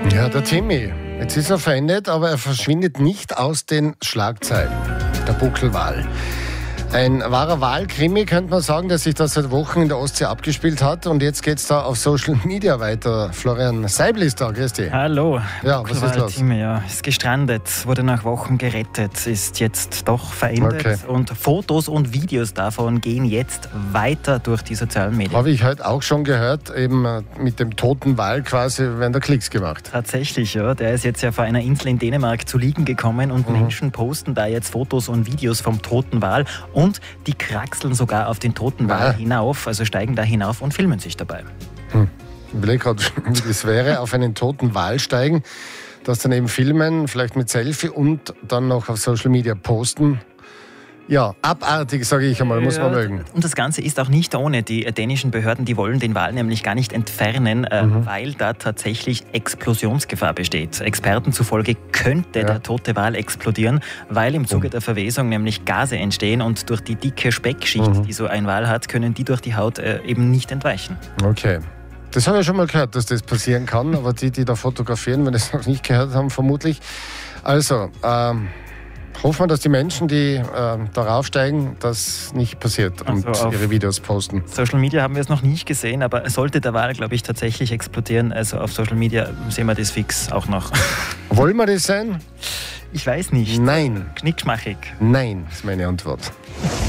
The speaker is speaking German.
Ja, der Timmy. Jetzt ist er verändert, aber er verschwindet nicht aus den Schlagzeilen. Der Buckelwal. Ein wahrer Wahlkrimi, könnte man sagen, der sich da seit Wochen in der Ostsee abgespielt hat. Und jetzt geht's da auf Social Media weiter. Florian Seibel ist da, grüß dich. Hallo. Ja, was ist los? Timmy, ist gestrandet, wurde nach Wochen gerettet, ist jetzt doch verändert. Okay. Und Fotos und Videos davon gehen jetzt weiter durch die sozialen Medien. Habe ich heute auch schon gehört, eben mit dem toten Wal quasi werden da Klicks gemacht. Tatsächlich, ja. Der ist jetzt ja vor einer Insel in Dänemark zu liegen gekommen und Menschen posten da jetzt Fotos und Videos vom toten Wal und die kraxeln sogar auf den toten Wal hinauf, also steigen da hinauf und filmen sich dabei. Ich überlege gerade, wie das wäre, auf einen toten Wal steigen, das dann eben filmen, vielleicht mit Selfie und dann noch auf Social Media posten. Ja, abartig, sage ich einmal, muss man mögen. Und das Ganze ist auch nicht ohne. Die dänischen Behörden, die wollen den Wal nämlich gar nicht entfernen, weil da tatsächlich Explosionsgefahr besteht. Experten zufolge könnte der tote Wal explodieren, weil im Zuge der Verwesung nämlich Gase entstehen und durch die dicke Speckschicht, die so ein Wal hat, können die durch die Haut eben nicht entweichen. Okay. Das habe ich schon mal gehört, dass das passieren kann, aber die da fotografieren, wenn das noch nicht gehört haben, vermutlich. Also, hoffen wir, dass die Menschen, die darauf steigen, das nicht passiert und ihre Videos posten. Social Media haben wir es noch nicht gesehen, aber sollte der Wal, glaube ich, tatsächlich explodieren, also auf Social Media sehen wir das fix auch noch. Wollen wir das sein? Ich weiß nicht. Nein. Knickschmachig. Nein, ist meine Antwort.